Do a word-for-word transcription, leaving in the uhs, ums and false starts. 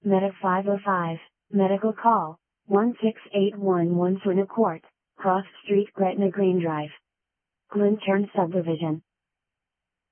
Medic five oh five, Medical Call, one six eight one one Furna Court, Cross Street, Gretna Green Drive. Glencairn Subdivision.